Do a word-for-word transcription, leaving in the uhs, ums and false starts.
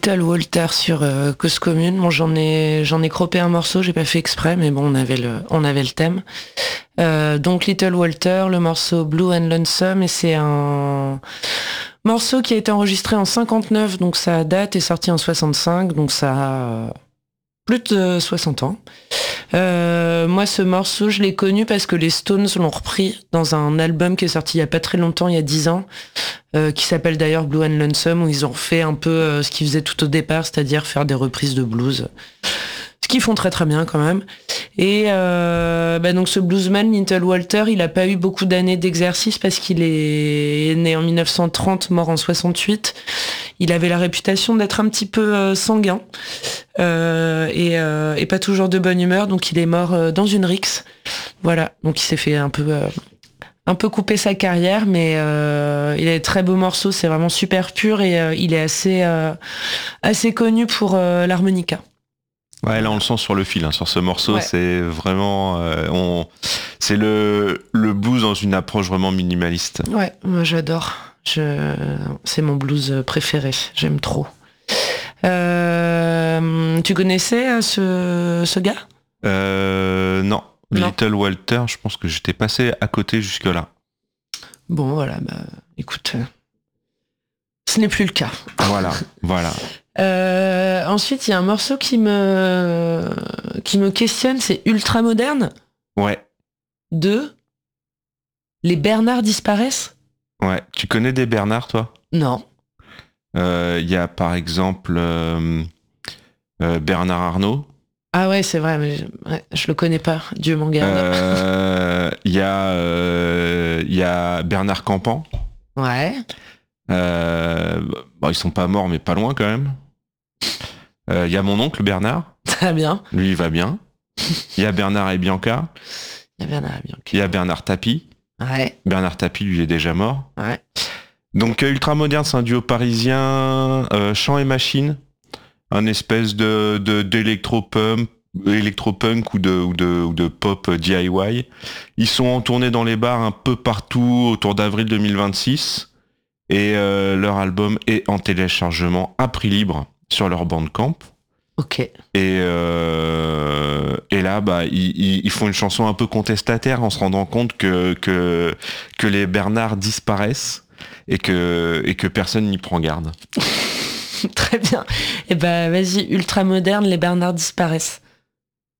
Little Walter sur euh, Cause Commune. Bon, j'en ai, j'en ai croppé un morceau, j'ai pas fait exprès, mais bon, on avait le, on avait le thème. Euh, donc Little Walter, le morceau Blue and Lonesome, et c'est un morceau qui a été enregistré en cinquante-neuf, donc sa date est sortie en soixante-cinq, donc ça a plus de soixante ans. Euh, moi, ce morceau, je l'ai connu parce que les Stones l'ont repris dans un album qui est sorti il y a pas très longtemps, il y a dix ans, euh, qui s'appelle d'ailleurs Blue and Lonesome, où ils ont fait un peu euh, ce qu'ils faisaient tout au départ, c'est-à-dire faire des reprises de blues. Ce qu'ils font très très bien quand même. Et euh, bah donc ce bluesman, Little Walter, il a pas eu beaucoup d'années d'exercice parce qu'il est né en mille neuf cent trente, mort en soixante-huit. Il avait la réputation d'être un petit peu euh, sanguin euh, et, euh, et pas toujours de bonne humeur, donc il est mort euh, dans une rixe. Voilà, donc il s'est fait un peu euh, un peu couper sa carrière, mais euh, il a des très beaux morceaux, c'est vraiment super pur et euh, il est assez euh, assez connu pour euh, l'harmonica. Ouais, là on le sent sur le fil, hein. Sur ce morceau, Ouais. c'est vraiment, euh, on, c'est le le blues dans une approche vraiment minimaliste. Ouais, moi j'adore. Je... C'est mon blues préféré, j'aime trop. Euh, tu connaissais euh, ce, ce gars ? Euh, non, Non. Little Walter, je pense que j'étais passé à côté jusque là. Bon, voilà, bah, écoute, euh, ce n'est plus le cas. Voilà, voilà. Euh, ensuite, il y a un morceau qui me, qui me questionne, c'est Ultra Moderne Ouais, de Les Bernards disparaissent ? ouais. Tu connais des Bernard, toi ? Non. Il euh, y a par exemple euh, euh, Bernard Arnault. Ah ouais, c'est vrai, mais je, ouais, je le connais pas, Dieu m'en garde. Il euh, y, euh, y a Bernard Campan. Ouais. Euh, bon, ils sont pas morts, mais pas loin quand même. Il euh, y a mon oncle Bernard. Très bien. Lui, il va bien. Il y a Bernard et Bianca. Il y a Bernard Bianchi. Il y a Bernard Tapie. Ouais. Bernard Tapie, lui, est déjà mort. Ouais. Donc, euh, Ultra Moderne, c'est un duo parisien, euh, chant et machine, un espèce de, de d'électro-punk, électro-punk ou de, ou, de, ou de pop D I Y. Ils sont en tournée dans les bars un peu partout autour d'avril deux mille vingt-six. Et euh, leur album est en téléchargement à prix libre sur leur Bandcamp. Ok. Et, euh, et là, bah, ils, ils font une chanson un peu contestataire en se rendant compte que, que, que les Bernards disparaissent et que, et que personne n'y prend garde. Très bien. Et ben vas-y, Ultra Moderne, les Bernards disparaissent.